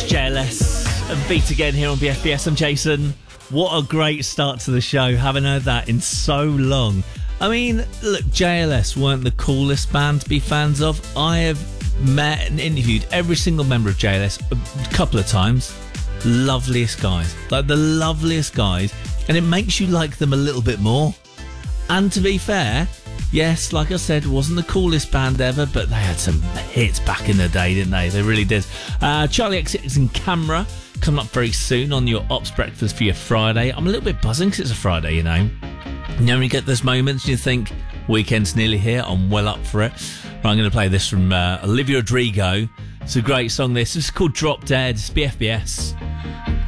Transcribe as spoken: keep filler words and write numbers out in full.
J L S and Beat Again here on B F B S. I'm Jason. What a great start to the show. Haven't heard that in so long. I mean, look, J L S weren't the coolest band to be fans of. I have met and interviewed every single member of J L S a couple of times. Loveliest guys. Like the loveliest guys. And it makes you like them a little bit more. And to be fair, yes, like I said, wasn't the coolest band ever, but they had some hits back in the day, didn't they? They really did. Uh, Charlie X six and Camera coming up very soon on your Ops Breakfast for your Friday. I'm a little bit buzzing because it's a Friday, you know. You know when you get those moments and you think, weekend's nearly here, I'm well up for it. Right, I'm going to play this from uh, Olivia Rodrigo. It's a great song, this. This is called Drop Dead. It's B F B S.